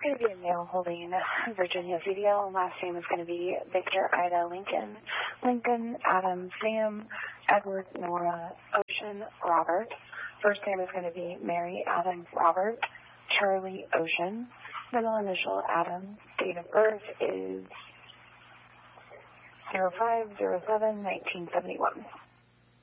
going to be a male holding Virginia CDL. Last name is going to be Victor Ida Lincoln. Lincoln, Adam, Sam, Edward, Nora, Ocean, Robert. First name is going to be Mary, Adam, Robert, Charlie, Ocean. Middle initial, Adam. Date of birth is 05/07/1971.